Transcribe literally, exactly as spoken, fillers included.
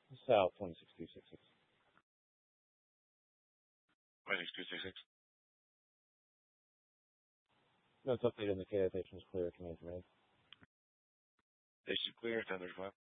South twenty-six two six six. twenty-six two six six. No, it's updated indicator station is clear. Command to me. Station clear, ten thirty-five.